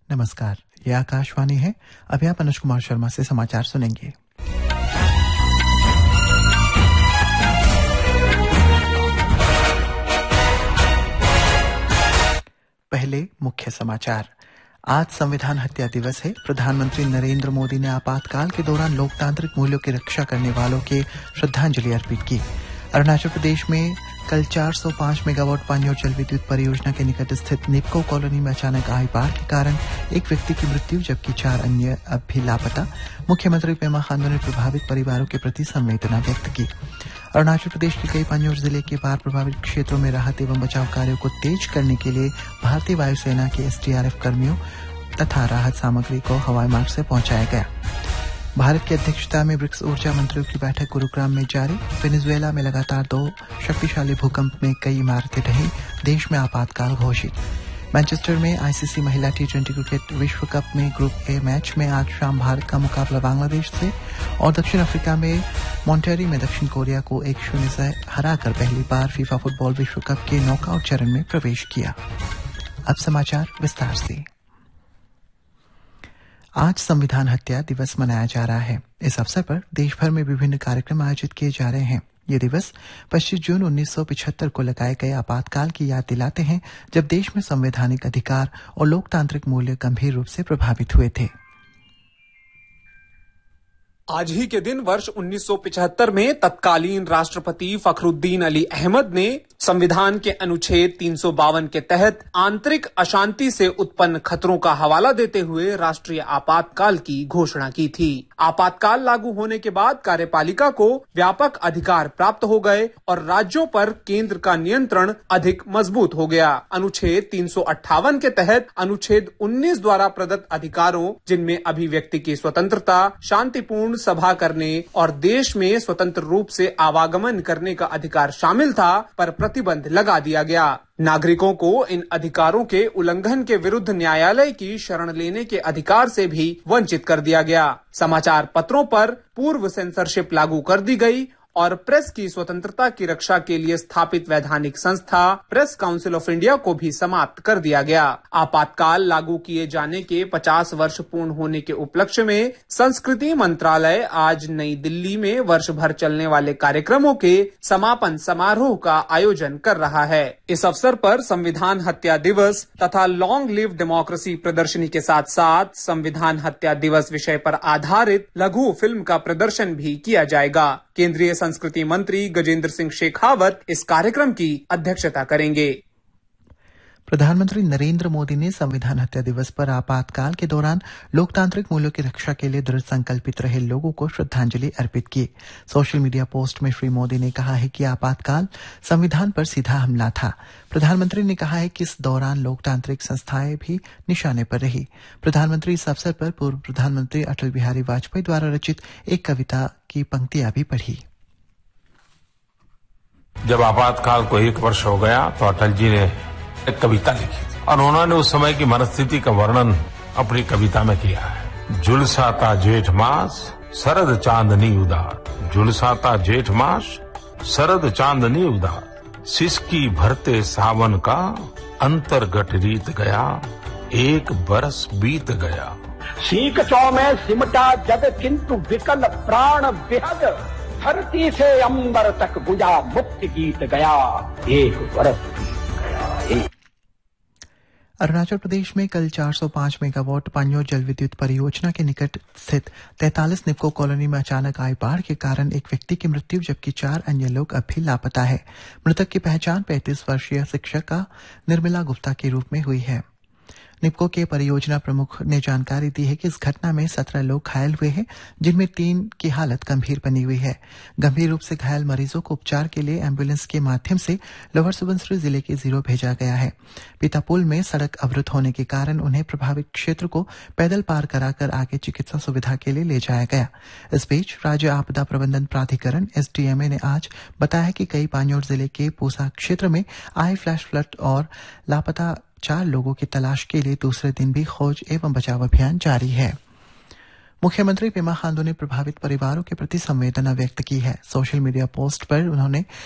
नमस्कार, ये आकाशवाणी है। अभी आप अनुज कुमार शर्मा से समाचार सुनेंगे। पहले मुख्य समाचार। आज संविधान हत्या दिवस है। प्रधानमंत्री नरेंद्र मोदी ने आपातकाल के दौरान लोकतांत्रिक मूल्यों की रक्षा करने वालों के श्रद्धांजलि अर्पित की। अरुणाचल प्रदेश में कल 405 मेगावाट पानी और जल विद्युत परियोजना के निकट स्थित निपको कॉलोनी में अचानक आई बाढ़ के कारण एक व्यक्ति की मृत्यु जबकि 4 अन्य अब भी लापता। मुख्यमंत्री पेमा खांडू ने प्रभावित परिवारों के प्रति संवेदना व्यक्त की। अरुणाचल प्रदेश के कई पांजोर जिले के बाढ़ प्रभावित क्षेत्रों में राहत एवं बचाव कार्यों को तेज करने के लिए भारतीय वायुसेना के एसडीआरएफ कर्मियों तथा राहत सामग्री को हवाई मार्ग से पहुंचाया गया। भारत की अध्यक्षता में ब्रिक्स ऊर्जा मंत्रियों की बैठक गुरुग्राम में जारी। वेनेजुएला में लगातार 2 शक्तिशाली भूकंप में कई इमारतें ढही। देश में आपातकाल घोषित। मैनचेस्टर में आईसीसी महिला T20 क्रिकेट विश्व कप में ग्रुप ए मैच में आज शाम भारत का मुकाबला बांग्लादेश से और दक्षिण अफ्रीका में मॉन्टेरी में दक्षिण कोरिया को 1-0 से हराकर पहली बार फीफा फुटबॉल विश्व कप के नॉकआउट चरण में प्रवेश किया। अब समाचार विस्तार से। आज संविधान हत्या दिवस मनाया जा रहा है। इस अवसर पर देश भर में विभिन्न कार्यक्रम आयोजित किए जा रहे हैं। ये दिवस 25 जून 1975 को लगाए गए आपातकाल की याद दिलाते हैं, जब देश में संवैधानिक अधिकार और लोकतांत्रिक मूल्य गंभीर रूप से प्रभावित हुए थे। आज ही के दिन वर्ष 1975 में तत्कालीन राष्ट्रपति फखरुद्दीन अली अहमद ने संविधान के अनुच्छेद 352 के तहत आंतरिक अशांति से उत्पन्न खतरों का हवाला देते हुए राष्ट्रीय आपातकाल की घोषणा की थी। आपातकाल लागू होने के बाद कार्यपालिका को व्यापक अधिकार प्राप्त हो गए और राज्यों पर केंद्र का नियंत्रण अधिक मजबूत हो गया। अनुच्छेद 358 के तहत अनुच्छेद 19 द्वारा प्रदत्त अधिकारों, जिनमें अभिव्यक्ति की स्वतंत्रता, शांतिपूर्ण सभा करने और देश में स्वतंत्र रूप से आवागमन करने का अधिकार शामिल था, पर प्रतिबंध लगा दिया गया। नागरिकों को इन अधिकारों के उल्लंघन के विरुद्ध न्यायालय की शरण लेने के अधिकार से भी वंचित कर दिया गया। समाचार पत्रों पर पूर्व सेंसरशिप लागू कर दी गई और प्रेस की स्वतंत्रता की रक्षा के लिए स्थापित वैधानिक संस्था प्रेस काउंसिल ऑफ इंडिया को भी समाप्त कर दिया गया। आपातकाल लागू किए जाने के 50 वर्ष पूर्ण होने के उपलक्ष्य में संस्कृति मंत्रालय आज नई दिल्ली में वर्ष भर चलने वाले कार्यक्रमों के समापन समारोह का आयोजन कर रहा है। इस अवसर पर संविधान हत्या दिवस तथा लॉन्ग लिव डेमोक्रेसी प्रदर्शनी के साथ साथ संविधान हत्या दिवस विषय पर आधारित लघु फिल्म का प्रदर्शन भी किया जाएगा। केंद्रीय संस्कृति मंत्री गजेंद्र सिंह शेखावत इस कार्यक्रम की अध्यक्षता करेंगे। प्रधानमंत्री नरेंद्र मोदी ने संविधान हत्या दिवस पर आपातकाल के दौरान लोकतांत्रिक मूल्यों की रक्षा के लिए दृढ़ संकल्पित रहे लोगों को श्रद्धांजलि अर्पित की। सोशल मीडिया पोस्ट में श्री मोदी ने कहा है कि आपातकाल संविधान पर सीधा हमला था। प्रधानमंत्री ने कहा है कि इस दौरान लोकतांत्रिक संस्थाएं भी निशाने पर रही। प्रधानमंत्री इस अवसर पर पूर्व प्रधानमंत्री अटल बिहारी वाजपेयी द्वारा रचित एक कविता की पंक्तियां भी पढ़ी। जब आपातकाल को 1 वर्ष हो गया तो अटल जी ने एक कविता लिखी थी और उन्होंने उस समय की मनस्थिति का वर्णन अपनी कविता में किया है। झुलसाता जेठ मास शरद चांदनी उदार, झुलसाता जेठ मास शरद चांदनी उदार, सिसकी भरते सावन का अंतर्गत रीत गया, 1 बरस बीत गया। सीख चौ में सिमटा जग किंतु विकल प्राण विहग, धरती से अंबर तक गुजा मुक्ति गीत गया, 1 बरस बीत गया। अरुणाचल प्रदेश में कल 405 मेगावाट पांजोर जल विद्युत परियोजना के निकट स्थित 43 निपको कॉलोनी में अचानक आई बाढ़ के कारण एक व्यक्ति की मृत्यु जबकि 4 अन्य लोग अब भी लापता है। मृतक की पहचान 35 वर्षीय शिक्षिका निर्मला गुप्ता के रूप में हुई है। निपको के परियोजना प्रमुख ने जानकारी दी है कि इस घटना में 17 लोग घायल हुए हैं, जिनमें 3 की हालत गंभीर बनी हुई है। गंभीर रूप से घायल मरीजों को उपचार के लिए एम्बुलेंस के माध्यम से लोअर सुबनसिरी जिले के जीरो भेजा गया है। पीतापुल में सड़क अवरुद्ध होने के कारण उन्हें प्रभावित क्षेत्र को पैदल पार कराकर आगे चिकित्सा सुविधा के लिए ले जाया गया। इस बीच राज्य आपदा प्रबंधन प्राधिकरण SDMA ने आज बताया कि कई पांजोर जिले के पूसा क्षेत्र में आए फ्लैश फ्लड और लापता 4 लोगों की तलाश के लिए दूसरे दिन भी खोज एवं बचाव अभियान जारी है। मुख्यमंत्री पेमा खांडू ने प्रभावित परिवारों के प्रति संवेदना व्यक्त की है। सोशल मीडिया पोस्ट पर उन्होंने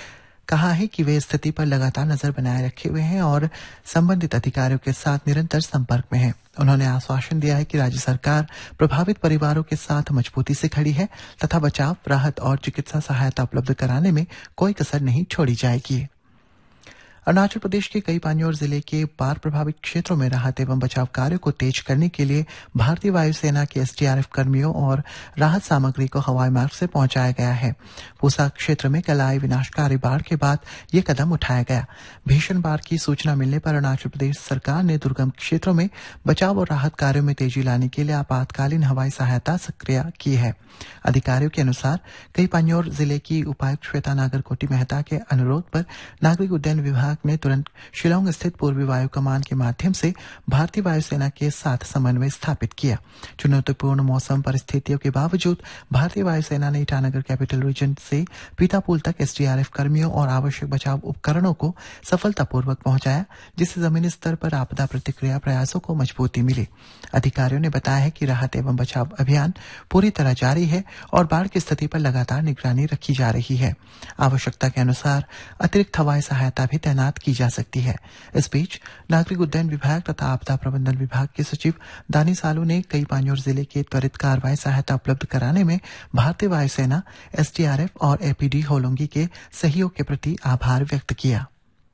कहा है कि वे स्थिति पर लगातार नजर बनाए रखे हुए हैं और संबंधित अधिकारियों के साथ निरंतर संपर्क में हैं। उन्होंने आश्वासन दिया है कि राज्य सरकार प्रभावित परिवारों के साथ मजबूती से खड़ी है तथा बचाव, राहत और चिकित्सा सहायता उपलब्ध कराने में कोई कसर नहीं छोड़ी जाएगी। अरुणाचल प्रदेश के कई पान्योर जिले के बाढ़ प्रभावित क्षेत्रों में राहत एवं बचाव कार्यों को तेज करने के लिए भारतीय वायुसेना के एसडीआरएफ कर्मियों और राहत सामग्री को हवाई मार्ग से पहुंचाया गया है। पूसा क्षेत्र में कल आई विनाशकारी बाढ़ के बाद ये कदम उठाया गया। भीषण बाढ़ की सूचना मिलने पर अरुणाचल प्रदेश सरकार ने दुर्गम क्षेत्रों में बचाव और राहत कार्यों में तेजी लाने के लिए आपातकालीन हवाई सहायता सक्रिय की है। अधिकारियों के अनुसार कई पान्योर जिले की उपायुक्त श्वेता नागरकोटी मेहता के अनुरोध पर नागरिक उड्डयन विभाग ने तुरंत शिलांग स्थित पूर्वी वायु कमान के माध्यम से भारतीय वायुसेना के साथ समन्वय स्थापित किया। चुनौतीपूर्ण मौसम परिस्थितियों के बावजूद भारतीय वायुसेना ने ईटानगर कैपिटल रीजन से पीतापुल तक एसडीआरएफ कर्मियों और आवश्यक बचाव उपकरणों को सफलतापूर्वक पहुंचाया, जिससे जमीनी स्तर पर आपदा प्रतिक्रिया प्रयासों को मजबूती मिली। अधिकारियों ने बताया है कि राहत एवं बचाव अभियान पूरी तरह जारी है और बाढ़ की स्थिति पर लगातार निगरानी रखी जा रही है। आवश्यकता के अनुसार अतिरिक्त हवाई सहायता भी तैनात की जा सकती है। इस बीच नागरिक उड्डयन विभाग तथा आपदा प्रबंधन विभाग के सचिव दानी सालू ने कई पान्योर जिले के त्वरित कार्रवाई सहायता उपलब्ध कराने में भारतीय वायुसेना, एसडीआरएफ और एपीडी होलोंगी के सहयोग के प्रति आभार व्यक्त किया।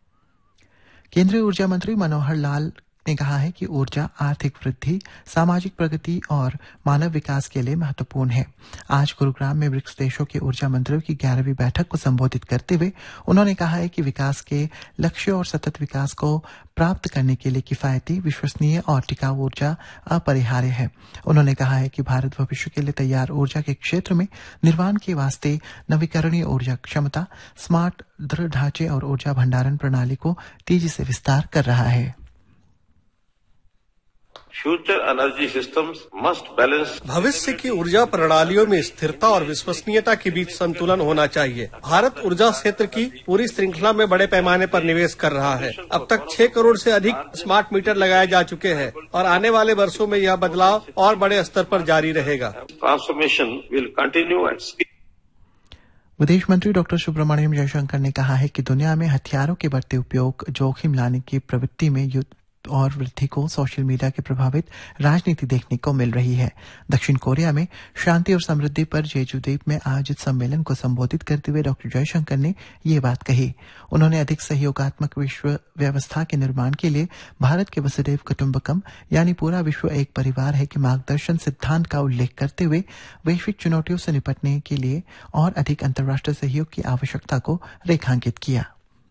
केंद्रीय ऊर्जा मंत्री मनोहर लाल ने कहा है कि ऊर्जा आर्थिक वृद्धि, सामाजिक प्रगति और मानव विकास के लिए महत्वपूर्ण है। आज गुरुग्राम में ब्रिक्स देशों के ऊर्जा मंत्रियों की 11वीं बैठक को संबोधित करते हुए उन्होंने कहा है कि विकास के लक्ष्यों और सतत विकास को प्राप्त करने के लिए किफायती, विश्वसनीय और टिकाऊ ऊर्जा अपरिहार्य है। उन्होंने कहा है कि भारत भविष्य के लिए तैयार ऊर्जा के क्षेत्र में निर्माण के वास्ते नवीकरणीय ऊर्जा क्षमता, स्मार्ट दृढ़ ढांचे और ऊर्जा भंडारण प्रणाली को तेजी से विस्तार कर रहा है। Future energy systems must balance. भविष्य की ऊर्जा प्रणालियों में स्थिरता और विश्वसनीयता के बीच संतुलन होना चाहिए। भारत ऊर्जा क्षेत्र की पूरी श्रृंखला में बड़े पैमाने पर निवेश कर रहा है। अब तक 6 करोड़ से अधिक स्मार्ट मीटर लगाए जा चुके हैं और आने वाले वर्षों में यह बदलाव और बड़े स्तर पर जारी रहेगा। Transformation will continue at speed. विदेश मंत्री डॉक्टर सुब्रमण्यम जयशंकर ने कहा है कि दुनिया में हथियारों के बढ़ते उपयोग, जोखिम लाने की प्रवृत्ति में युद्ध और वृद्धि को सोशल मीडिया के प्रभावित राजनीति देखने को मिल रही है। दक्षिण कोरिया में शांति और समृद्धि पर जेजू द्वीप में आयोजित सम्मेलन को संबोधित करते हुए डॉक्टर जयशंकर ने ये बात कही। उन्होंने अधिक सहयोगात्मक विश्व व्यवस्था के निर्माण के लिए भारत के वसुधैव कुटुंबकम यानी पूरा विश्व एक परिवार है के मार्गदर्शन सिद्धांत का उल्लेख करते हुए वैश्विक चुनौतियों से निपटने के लिए और अधिक अंतर्राष्ट्रीय सहयोग की आवश्यकता को रेखांकित किया।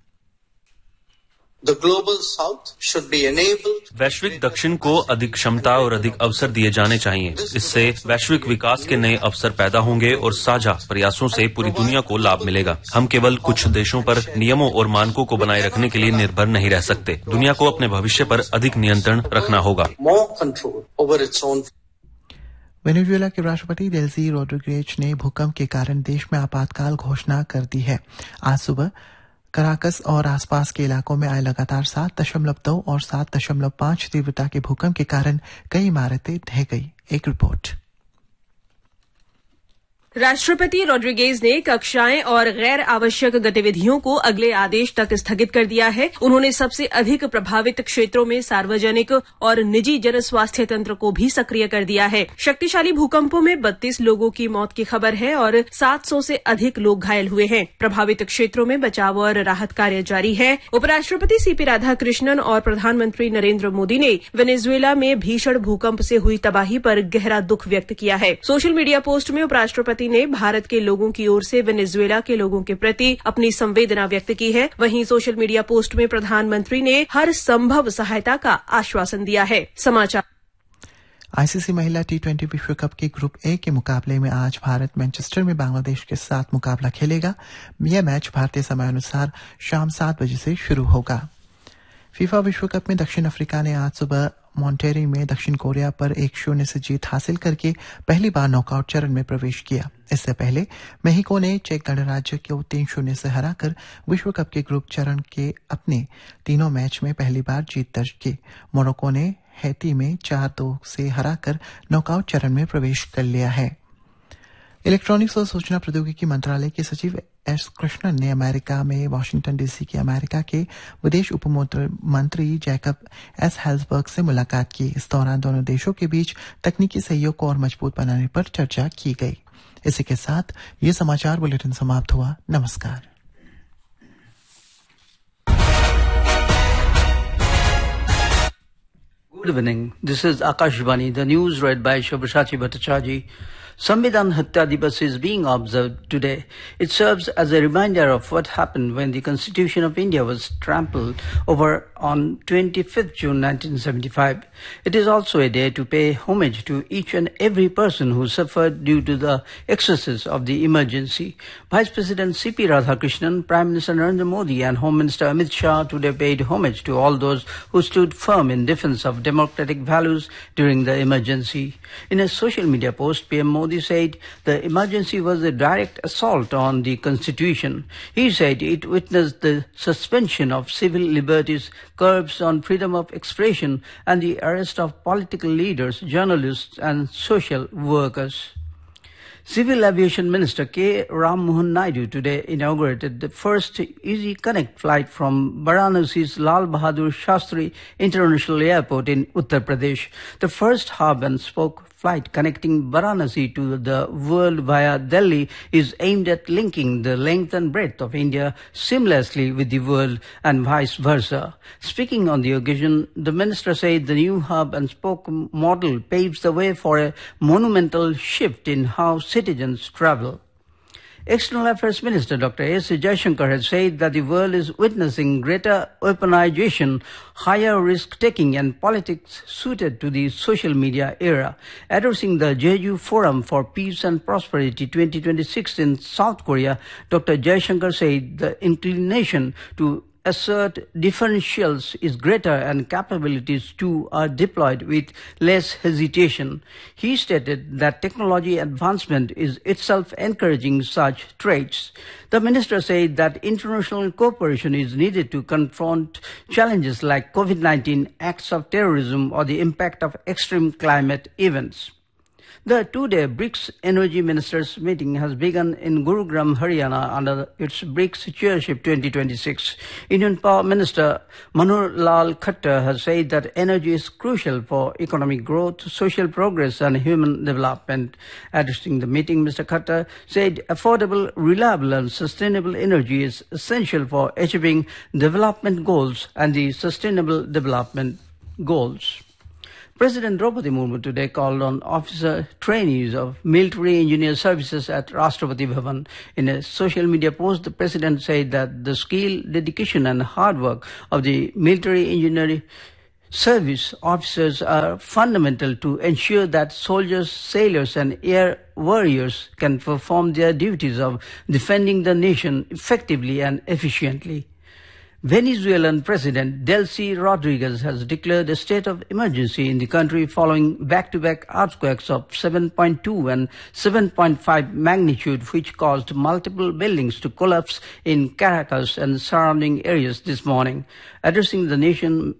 The global south should be enabled. वैश्विक दक्षिण को अधिक क्षमता और अधिक अवसर दिए जाने चाहिए। इससे वैश्विक विकास के नए अवसर पैदा होंगे और साझा प्रयासों से पूरी दुनिया को लाभ मिलेगा। हम केवल कुछ देशों पर नियमों और मानकों को बनाए रखने के लिए निर्भर नहीं रह सकते। दुनिया को अपने भविष्य पर अधिक नियंत्रण रखना होगा। वेनेजुएला के राष्ट्रपति डेल्सी रोड्रिगेज ने भूकंप के कारण देश में आपातकाल घोषणा कर दी है। आज सुबह कराकस और आसपास के इलाकों में आए लगातार 7.2 और 7.5 तीव्रता के भूकंप के कारण कई इमारतें ढह गई। एक रिपोर्ट। राष्ट्रपति रोड्रिगेज ने कक्षाएं और गैर आवश्यक गतिविधियों को अगले आदेश तक स्थगित कर दिया है। उन्होंने सबसे अधिक प्रभावित क्षेत्रों में सार्वजनिक और निजी जन स्वास्थ्य तंत्र को भी सक्रिय कर दिया है। शक्तिशाली भूकंपों में 32 लोगों की मौत की खबर है और 700 से अधिक लोग घायल हुए हैं। प्रभावित क्षेत्रों में बचाव और राहत कार्य जारी है। उपराष्ट्रपति सीपी राधाकृष्णन और प्रधानमंत्री नरेंद्र मोदी ने वेनेजुएला में भीषण भूकंप से हुई तबाही पर गहरा दुख व्यक्त किया है। सोशल मीडिया पोस्ट में उपराष्ट्रपति ने भारत के लोगों की ओर से वेनेजुएला के लोगों के प्रति अपनी संवेदना व्यक्त की है। वहीं सोशल मीडिया पोस्ट में प्रधानमंत्री ने हर संभव सहायता का आश्वासन दिया है। समाचार। आईसीसी महिला टी20 विश्व कप के ग्रुप ए के मुकाबले में आज भारत मैनचेस्टर में बांग्लादेश के साथ मुकाबला खेलेगा। यह मैच भारतीय समय अनुसार शाम 7 बजे से शुरू होगा। फीफा विश्व कप में दक्षिण अफ्रीका ने आज सुबह मॉन्टेरी में दक्षिण कोरिया पर 1-0 से जीत हासिल करके पहली बार नॉकआउट चरण में प्रवेश किया। इससे पहले मेक्सिको ने चेक गणराज्य को 3-0 से हराकर विश्व कप के ग्रुप चरण के अपने तीनों मैच में पहली बार जीत दर्ज की। मोरक्को ने हैती में 4-2 से हराकर नॉकआउट चरण में प्रवेश कर लिया है। इलेक्ट्रॉनिक्स और सूचना प्रौद्योगिकी मंत्रालय के सचिव एस कृष्णन ने अमेरिका में वाशिंगटन डीसी के अमेरिका के विदेश उप मंत्री जैकब एस हेल्सबर्ग से मुलाकात की। इस दौरान दोनों देशों के बीच तकनीकी सहयोग को और मजबूत बनाने पर चर्चा की गई। इसी के साथ ये समाचार बुलेटिन समाप्त हुआ। नमस्कार। Good evening. This is Akashvani. The news read by Shobhashachi Bhattacharjee. Samvidhan Hatya Divas is being observed today. It serves as a reminder of what happened when the Constitution of India was trampled over on 25th June 1975. It is also a day to pay homage to each and every person who suffered due to the excesses of the emergency. Vice President C.P. Radhakrishnan, Prime Minister Narendra Modi and Home Minister Amit Shah today paid homage to all those who stood firm in defense of democratic values during the emergency. In a social media post, PM Modi said the emergency was a direct assault on the Constitution. He said it witnessed the suspension of civil liberties, curbs on freedom of expression, and the arrest of political leaders, journalists, and social workers. Civil Aviation Minister K. Ram Mohan Naidu today inaugurated the first Easy Connect flight from Varanasi's Lal Bahadur Shastri International Airport in Uttar Pradesh. The first hub and spoke flight connecting Varanasi to the world via Delhi is aimed at linking the length and breadth of India seamlessly with the world and vice versa. Speaking on the occasion, the minister said the new hub and spoke model paves the way for a monumental shift in how citizens travel. External Affairs Minister Dr. S. Jaishankar has said that the world is witnessing greater weaponization, higher risk-taking and politics suited to the social media era. Addressing the Jeju Forum for Peace and Prosperity 2026 in South Korea, Dr. Jaishankar said the inclination to assert differentials is greater and capabilities too are deployed with less hesitation. He stated that technology advancement is itself encouraging such traits. The minister said that international cooperation is needed to confront challenges like COVID-19, acts of terrorism, or the impact of extreme climate events. The two-day BRICS Energy Ministers meeting has begun in Gurugram, Haryana under its BRICS Chairship 2026. Indian Power Minister Manohar Lal Khattar has said that energy is crucial for economic growth, social progress and human development. Addressing the meeting, Mr. Khattar said affordable, reliable and sustainable energy is essential for achieving development goals and the sustainable development goals. President Draupadi Murmu today called on officer trainees of military engineer services at Rashtrapati Bhavan. In a social media post, the president said that the skill, dedication and hard work of the military engineering service officers are fundamental to ensure that soldiers, sailors and air warriors can perform their duties of defending the nation effectively and efficiently. Venezuelan President Delcy Rodriguez has declared a state of emergency in the country following back-to-back earthquakes of 7.2 and 7.5 magnitude, which caused multiple buildings to collapse in Caracas and surrounding areas this morning. Addressing the nation,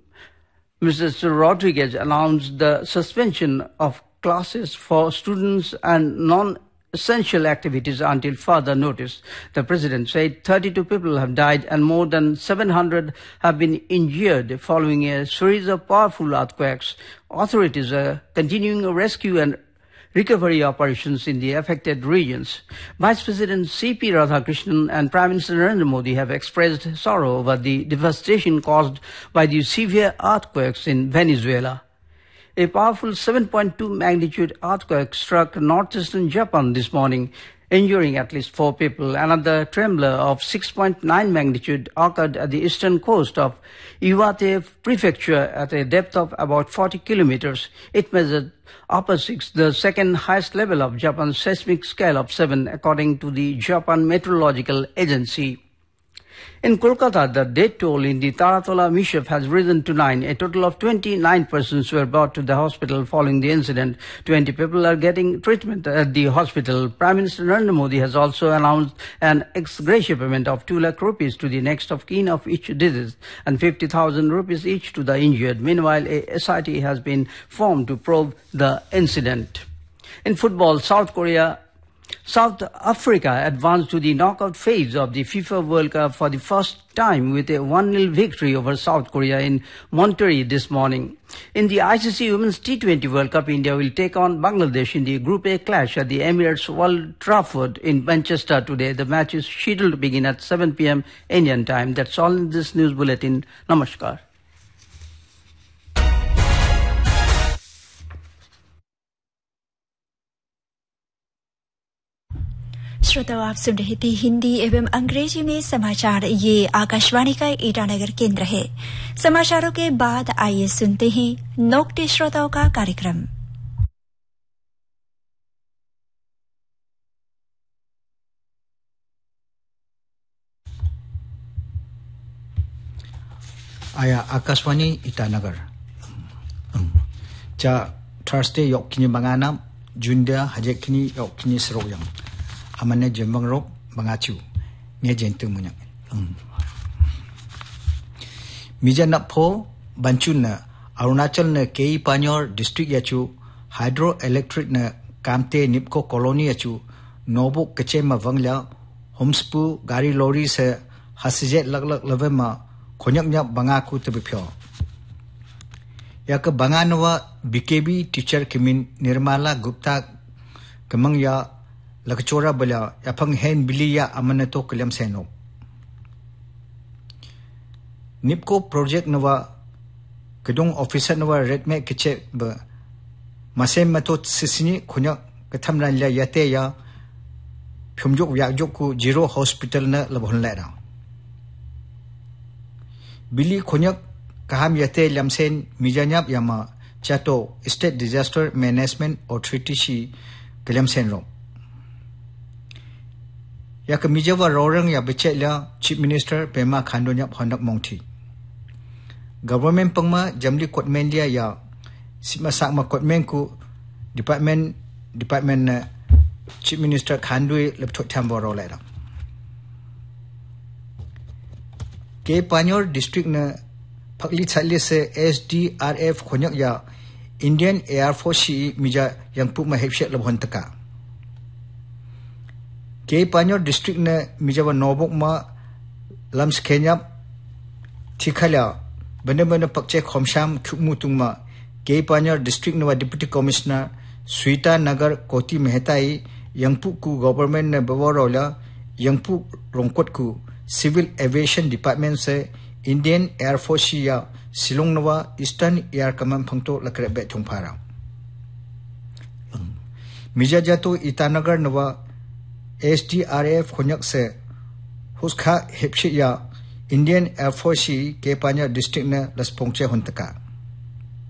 Mr. Rodriguez announced the suspension of classes for students and non-essential activities until further notice. The president said 32 people have died and more than 700 have been injured following a series of powerful earthquakes. Authorities are continuing rescue and recovery operations in the affected regions. Vice President C.P. Radhakrishnan and Prime Minister Narendra Modi have expressed sorrow over the devastation caused by the severe earthquakes in Venezuela. A powerful 7.2 magnitude earthquake struck northeastern Japan this morning, injuring at least 4 people. Another tremor of 6.9 magnitude occurred at the eastern coast of Iwate Prefecture at a depth of about 40 kilometers. It measured upper 6, the second highest level of Japan's seismic scale of 7, according to the Japan Meteorological Agency. In Kolkata, the death toll in the Taratola mishap has risen to 9. A total of 29 persons were brought to the hospital following the incident. 20 people are getting treatment at the hospital. Prime Minister Narendra Modi has also announced an ex gratia payment of 2 lakh rupees to the next of kin of each deceased and 50,000 rupees each to the injured. Meanwhile, a SIT has been formed to probe the incident. In football, South Korea South Africa advanced to the knockout phase of the FIFA World Cup for the first time with a 1-0 victory over South Korea in Monterrey this morning. In the ICC Women's T20 World Cup, India will take on Bangladesh in the Group A clash at the Emirates World Trafford in Manchester today. The match is scheduled to begin at 7 p.m. Indian time. That's all in this news bulletin. Namaskar. श्रोताओं, आप सुन रहे थे हिंदी एवं अंग्रेजी में समाचार। ये आकाशवाणी का ईटानगर केंद्र है। समाचारों के बाद आइए सुनते हैं नोक्टे श्रोताओं का कार्यक्रम। आया आकाशवाणी ईटानगर चा थर्सडे योकिनी मंगाना जुंडिया हजेकिनी योकिनी सरोयम amane jembang rok bangachu nge jentu munya mijana pho banchun na Arunachal na Kei Panyor district yachu hydroelectric na kamte nipko colony yachu nobo kachema wangla homspu gari lorry se hasije lag levema khonyak nya bangaku tebphyo yak banganwa BKB teacher kimin Nirmala Gupta kamangya Lakchora bala yapang hen biliya amanato kalam seno. Nipko project nawa kedong officer nawa redme kiche ba masem matot sisini khunya kathamran la yate ya phumjuk yakjuk ku zero hospital na labhon la ra. Bili khunyak kaham yate lamsen mijanyap yama chato state disaster management authority shi kalam sen ro. Ya kemijawa rorang ya beceklah Chief Minister Pema Khandu nyap hondak mongthi. Government pengma jamli kotmen dia ya simasak ma kotmen ku department Chief Minister Khandu lepthot thamboro la. Ke Panyor district na phakli chali se SDRF khonyak ya Indian Air Force shi mija yang pu ma hepshe labhon taka. Kei Panyor district na mijawa nobok ma lams kenyap tikhala benda pakche khomsham khumutung ma Kei Panyor district na deputy commissioner Suita Nagar Koti Mehetai yangpu ku government na bawarola yangpu rongkot ku civil aviation department se Indian Air Force ya Silong nawa Eastern Air Command phangto lakrebe thongphara mijajato Itanagar nawa SDRF khonyak se huskha hepshi ya Indian Air Force ke Panyor district na laspongche hontaka